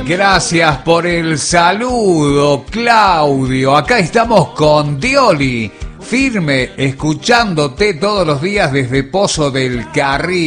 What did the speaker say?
Gracias por el saludo, Claudio. Acá estamos con Dioli, firme, escuchándote todos los días desde Pozo del Carril.